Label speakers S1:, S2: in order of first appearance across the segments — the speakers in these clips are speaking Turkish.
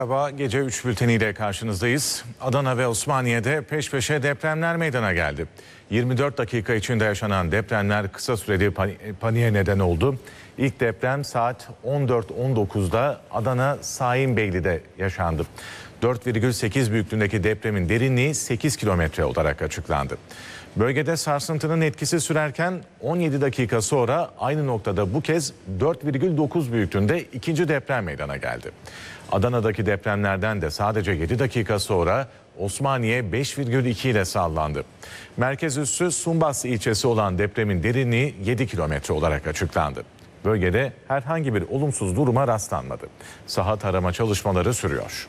S1: Merhaba, gece 3 bülteniyle karşınızdayız. Adana ve Osmaniye'de peş peşe depremler meydana geldi. 24 dakika içinde yaşanan depremler kısa süreli paniğe neden oldu. İlk deprem saat 14.19'da Adana Sahinbeyli'de yaşandı. 4,8 büyüklüğündeki depremin derinliği 8 kilometre olarak açıklandı. Bölgede sarsıntının etkisi sürerken 17 dakika sonra aynı noktada bu kez 4,9 büyüklüğünde ikinci deprem meydana geldi. Adana'daki depremlerden de sadece 7 dakika sonra Osmaniye 5,2 ile sallandı. Merkez üssü Sumbas ilçesi olan depremin derinliği 7 kilometre olarak açıklandı. Bölgede herhangi bir olumsuz duruma rastlanmadı. Saha tarama çalışmaları sürüyor.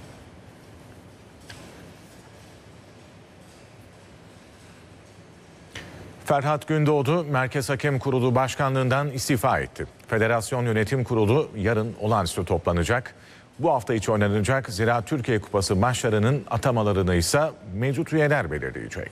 S1: Ferhat Gündoğdu, Merkez Hakem Kurulu Başkanlığından istifa etti. Federasyon Yönetim Kurulu yarın olağanüstü toplanacak. Bu hafta içi oynanacak Ziraat Türkiye Kupası maçlarının atamalarını ise mevcut üyeler belirleyecek.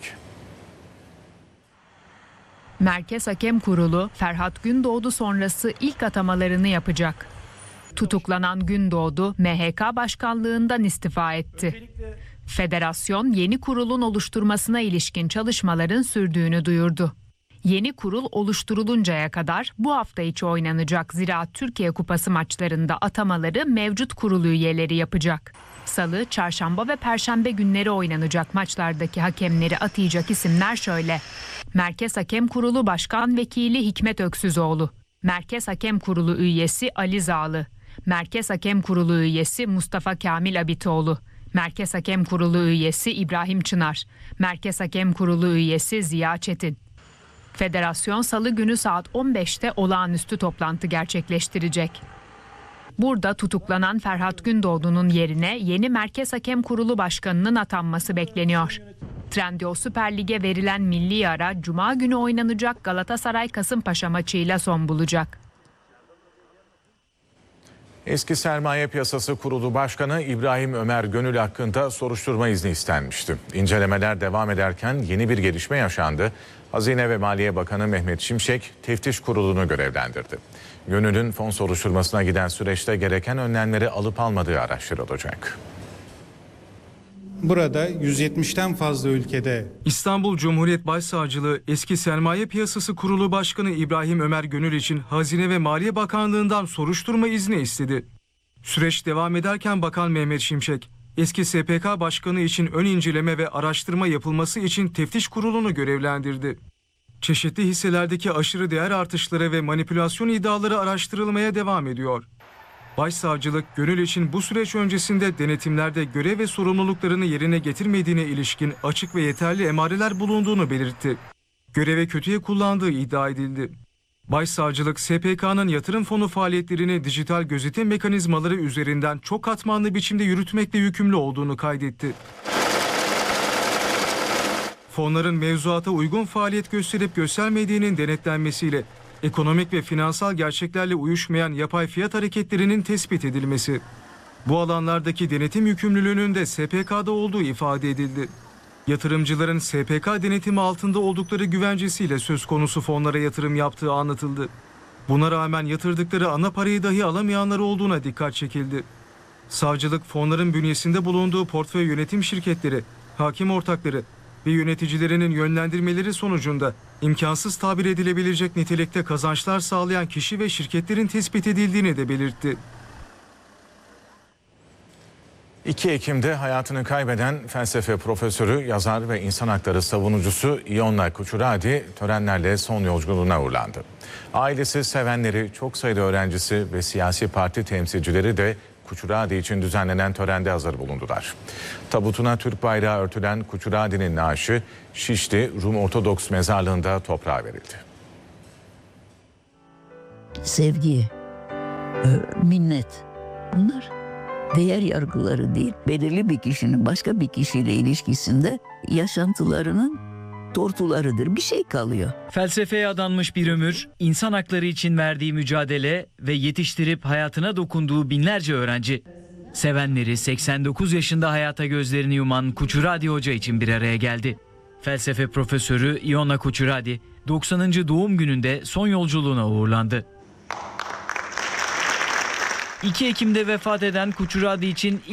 S2: Merkez Hakem Kurulu Ferhat Gündoğdu sonrası ilk atamalarını yapacak. Tutuklanan Gündoğdu MHK Başkanlığından istifa etti. Federasyon yeni kurulun oluşturmasına ilişkin çalışmaların sürdüğünü duyurdu. Yeni kurul oluşturuluncaya kadar bu hafta içi oynanacak Ziraat Türkiye Kupası maçlarında atamaları mevcut kurulu üyeleri yapacak. Salı, çarşamba ve perşembe günleri oynanacak maçlardaki hakemleri atayacak isimler şöyle: Merkez Hakem Kurulu Başkan Vekili Hikmet Öksüzoğlu, Merkez Hakem Kurulu üyesi Ali Zağlı, Merkez Hakem Kurulu üyesi Mustafa Kamil Abitoğlu, Merkez Hakem Kurulu üyesi İbrahim Çınar, Merkez Hakem Kurulu üyesi Ziya Çetin. Federasyon Salı günü saat 15'te olağanüstü toplantı gerçekleştirecek. Burada tutuklanan Ferhat Gündoğdu'nun yerine yeni Merkez Hakem Kurulu Başkanı'nın atanması bekleniyor. Trendyol Süper Lig'e verilen milli ara Cuma günü oynanacak Galatasaray-Kasımpaşa maçıyla son bulacak.
S1: Eski Sermaye Piyasası Kurulu Başkanı İbrahim Ömer Gönül hakkında soruşturma izni istenmişti. İncelemeler devam ederken yeni bir gelişme yaşandı. Hazine ve Maliye Bakanı Mehmet Şimşek teftiş kurulunu görevlendirdi. Gönül'ün fon soruşturmasına giden süreçte gereken önlemleri alıp almadığı araştırılacak.
S3: Burada 170'ten fazla ülkede
S4: İstanbul Cumhuriyet Başsavcılığı Eski Sermaye Piyasası Kurulu Başkanı İbrahim Ömer Gönül için Hazine ve Maliye Bakanlığı'ndan soruşturma izni istedi. Süreç devam ederken Bakan Mehmet Şimşek, eski SPK Başkanı için ön inceleme ve araştırma yapılması için teftiş kurulunu görevlendirdi. Çeşitli hisselerdeki aşırı değer artışları ve manipülasyon iddiaları araştırılmaya devam ediyor. Başsavcılık, Gönül için bu süreç öncesinde denetimlerde görev ve sorumluluklarını yerine getirmediğine ilişkin açık ve yeterli emareler bulunduğunu belirtti. Göreve kötüye kullandığı iddia edildi. Başsavcılık, SPK'nın yatırım fonu faaliyetlerini dijital gözetim mekanizmaları üzerinden çok katmanlı biçimde yürütmekle yükümlü olduğunu kaydetti. Fonların mevzuata uygun faaliyet gösterip göstermediğinin denetlenmesiyle ekonomik ve finansal gerçeklerle uyuşmayan yapay fiyat hareketlerinin tespit edilmesi. Bu alanlardaki denetim yükümlülüğünün de SPK'da olduğu ifade edildi. Yatırımcıların SPK denetimi altında oldukları güvencesiyle söz konusu fonlara yatırım yaptığı anlatıldı. Buna rağmen yatırdıkları ana parayı dahi alamayanlar olduğuna dikkat çekildi. Savcılık, fonların bünyesinde bulunduğu portföy yönetim şirketleri, hakim ortakları ve yöneticilerinin yönlendirmeleri sonucunda imkansız tabir edilebilecek nitelikte kazançlar sağlayan kişi ve şirketlerin tespit edildiğini de belirtti.
S1: 2 Ekim'de hayatını kaybeden felsefe profesörü, yazar ve insan hakları savunucusu Ionna Kuchuradi törenlerle son yolculuğuna uğurlandı. Ailesi, sevenleri, çok sayıda öğrencisi ve siyasi parti temsilcileri de Kuchuradi için düzenlenen törende hazır bulundular. Tabutuna Türk bayrağı örtülen Kuchuradi'nin naaşı Şişli Rum Ortodoks Mezarlığı'nda toprağa verildi.
S5: Sevgi, minnet, bunlar değer yargıları değil. Belirli bir kişinin başka bir kişiyle ilişkisinde yaşantılarının tortularıdır. Bir şey kalıyor.
S6: Felsefeye adanmış bir ömür, insan hakları için verdiği mücadele ve yetiştirip hayatına dokunduğu binlerce öğrenci. Sevenleri 89 yaşında hayata gözlerini yuman Kuchuradi Hoca için bir araya geldi. Felsefe profesörü Ionna Kuchuradi 90. doğum gününde son yolculuğuna uğurlandı. 2 Ekim'de vefat eden Kuçuradi için